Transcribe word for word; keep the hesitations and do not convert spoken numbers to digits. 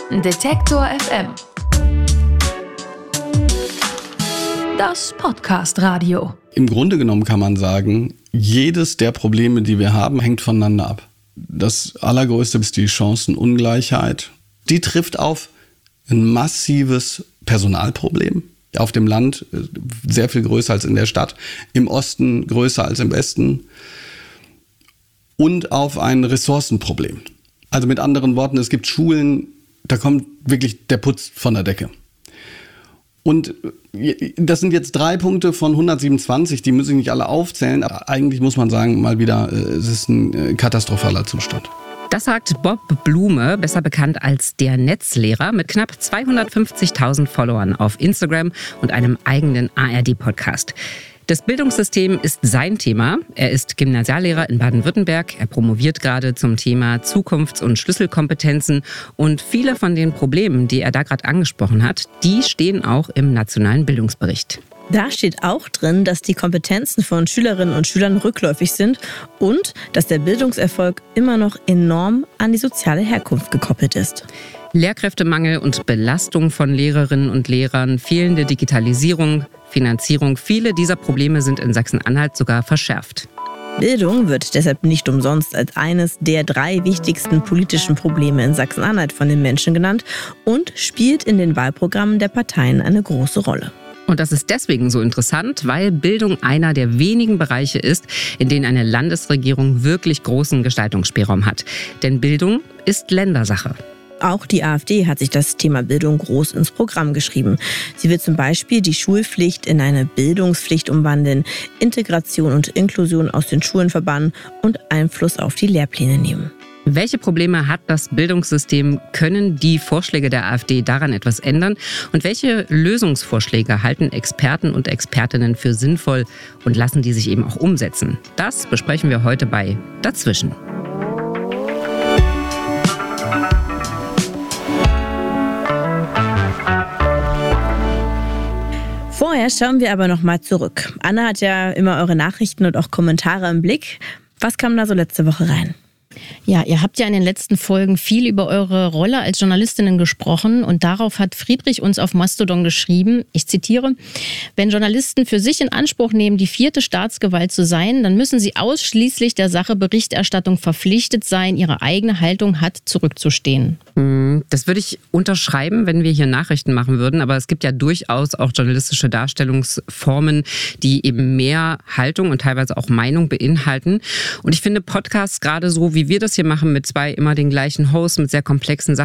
Detektor F M. Das Podcast-Radio. Im Grunde genommen kann man sagen, jedes der Probleme, die wir haben, hängt voneinander ab. Das allergrößte ist die Chancenungleichheit. Die trifft auf ein massives Personalproblem. Auf dem Land sehr viel größer als in der Stadt, im Osten größer als im Westen. Und auf ein Ressourcenproblem. Also mit anderen Worten, es gibt Schulen, da kommt wirklich der Putz von der Decke. Und das sind jetzt drei Punkte von hundertsiebenundzwanzig, die muss ich nicht alle aufzählen, aber eigentlich muss man sagen, mal wieder, es ist ein katastrophaler Zustand. Das sagt Bob Blume, besser bekannt als der Netzlehrer, mit knapp zweihundertfünfzigtausend Followern auf Instagram und einem eigenen A R D-Podcast. Das Bildungssystem ist sein Thema. Er ist Gymnasiallehrer in Baden-Württemberg. Er promoviert gerade zum Thema Zukunfts- und Schlüsselkompetenzen. Und viele von den Problemen, die er da gerade angesprochen hat, die stehen auch im nationalen Bildungsbericht. Da steht auch drin, dass die Kompetenzen von Schülerinnen und Schülern rückläufig sind und dass der Bildungserfolg immer noch enorm an die soziale Herkunft gekoppelt ist. Lehrkräftemangel und Belastung von Lehrerinnen und Lehrern, fehlende Digitalisierung, Finanzierung, viele dieser Probleme sind in Sachsen-Anhalt sogar verschärft. Bildung wird deshalb nicht umsonst als eines der drei wichtigsten politischen Probleme in Sachsen-Anhalt von den Menschen genannt und spielt in den Wahlprogrammen der Parteien eine große Rolle. Und das ist deswegen so interessant, weil Bildung einer der wenigen Bereiche ist, in denen eine Landesregierung wirklich großen Gestaltungsspielraum hat. Denn Bildung ist Ländersache. Auch die AfD hat sich das Thema Bildung groß ins Programm geschrieben. Sie will zum Beispiel die Schulpflicht in eine Bildungspflicht umwandeln, Integration und Inklusion aus den Schulen verbannen und Einfluss auf die Lehrpläne nehmen. Welche Probleme hat das Bildungssystem? Können die Vorschläge der AfD daran etwas ändern? Und welche Lösungsvorschläge halten Experten und Expertinnen für sinnvoll und lassen die sich eben auch umsetzen? Das besprechen wir heute bei Dazwischen. Vorher schauen wir aber noch mal zurück. Anna hat ja immer eure Nachrichten und auch Kommentare im Blick. Was kam da so letzte Woche rein? Ja, ihr habt ja in den letzten Folgen viel über eure Rolle als Journalistinnen gesprochen und darauf hat Friedrich uns auf Mastodon geschrieben, ich zitiere, wenn Journalisten für sich in Anspruch nehmen, die vierte Staatsgewalt zu sein, dann müssen sie ausschließlich der Sache Berichterstattung verpflichtet sein, ihre eigene Haltung hat zurückzustehen. Das würde ich unterschreiben, wenn wir hier Nachrichten machen würden, aber es gibt ja durchaus auch journalistische Darstellungsformen, die eben mehr Haltung und teilweise auch Meinung beinhalten. Und ich finde Podcasts gerade so, wie wir das hier machen, mit zwei immer den gleichen Hosts, mit sehr komplexen Sachen,